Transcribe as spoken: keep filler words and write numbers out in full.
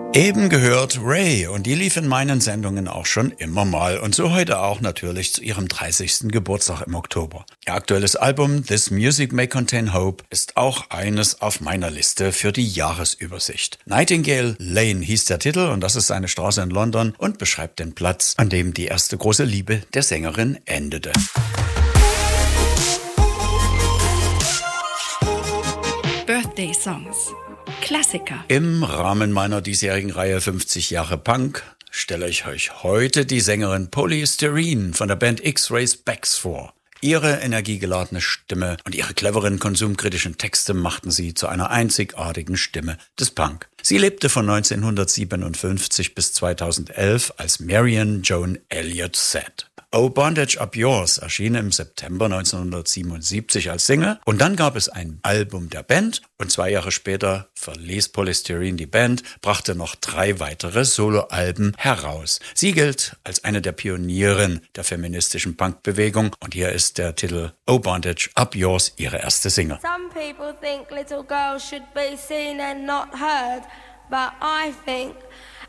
Eben gehört Ray und die lief in meinen Sendungen auch schon immer mal und so heute auch natürlich zu ihrem dreißigsten Geburtstag im Oktober. Ihr aktuelles Album This Music May Contain Hope ist auch eines auf meiner Liste für die Jahresübersicht. Nightingale Lane hieß der Titel und das ist eine Straße in London und beschreibt den Platz, an dem die erste große Liebe der Sängerin endete. Birthday Songs. Klassiker. Im Rahmen meiner diesjährigen Reihe fünfzig Jahre Punk stelle ich euch heute die Sängerin Polystyrene von der Band X-Ray Spex vor. Ihre energiegeladene Stimme und ihre cleveren konsumkritischen Texte machten sie zu einer einzigartigen Stimme des Punk. Sie lebte von neunzehnhundertsiebenundfünfzig bis zweitausendelf als Marion Joan Elliott Said. Oh Bondage Up Yours erschien im September neunzehnhundertsiebenundsiebzig als Single und dann gab es ein Album der Band und zwei Jahre später verließ Polystyrene die Band, brachte noch drei weitere Soloalben heraus. Sie gilt als eine der Pionierinnen der feministischen Punkbewegung und hier ist der Titel Oh Bondage Up Yours ihre erste Single. Some people think little girls should be seen and not heard, but I think